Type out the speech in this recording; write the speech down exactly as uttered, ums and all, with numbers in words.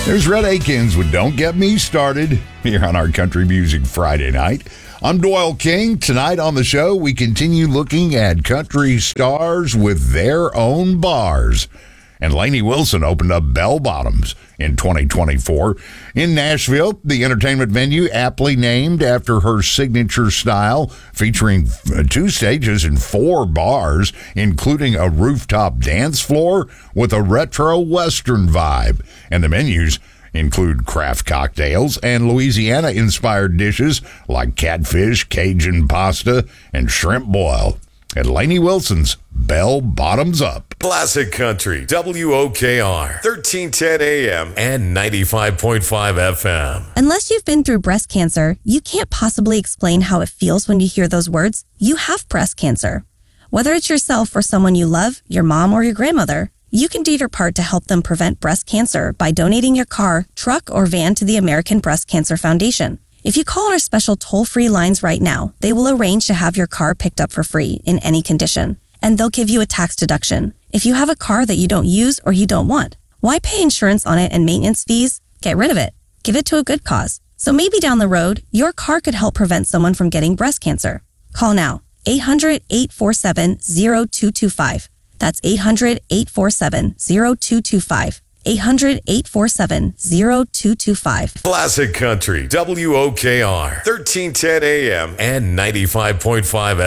There's Red Akins with Don't Get Me Started here on our Country Music Friday night. I'm Doyle King. Tonight on the show, we continue looking at country stars with their own bars. And Lainey Wilson opened up Bell Bottoms in twenty twenty-four. In Nashville, the entertainment venue aptly named after her signature style, featuring two stages and four bars, including a rooftop dance floor with a retro Western vibe. And the menus include craft cocktails and Louisiana-inspired dishes like catfish, Cajun pasta, and shrimp boil. At Lainey Wilson's Bell Bottoms Up. Classic Country, W O K R, thirteen ten A M and ninety-five point five F M. Unless you've been through breast cancer, you can't possibly explain how it feels when you hear those words. You have breast cancer. Whether it's yourself or someone you love, your mom or your grandmother, you can do your part to help them prevent breast cancer by donating your car, truck, or van to the American Breast Cancer Foundation. If you call our special toll-free lines right now, they will arrange to have your car picked up for free in any condition, and they'll give you a tax deduction. If you have a car that you don't use or you don't want, why pay insurance on it and maintenance fees? Get rid of it. Give it to a good cause. So maybe down the road, your car could help prevent someone from getting breast cancer. Call now, eight hundred, eight four seven, zero two two five. That's eight hundred, eight four seven, zero two two five. eight hundred, eight four seven, zero two two five. Classic Country, W O K R, thirteen ten A M and ninety-five point five F M.